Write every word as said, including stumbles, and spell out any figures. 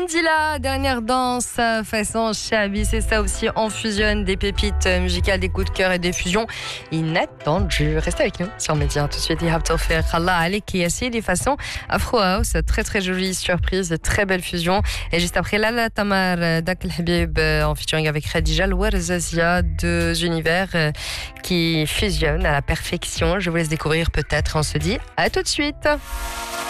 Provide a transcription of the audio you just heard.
Indila, dernière danse façon Shabi, c'est ça aussi, on fusionne des pépites musicales, des coups de cœur et des fusions inattendues. Restez avec nous sur Média. Tout de suite, Ihab Tawfiq, Allah Alik et Yassir, façon Afro House, très très jolie surprise, très belle fusion. Et juste après, Lala Tamar Dak El Habib en featuring avec Khadija Louarzazia, deux univers qui fusionnent à la perfection. Je vous laisse découvrir peut-être, on se dit à tout de suite.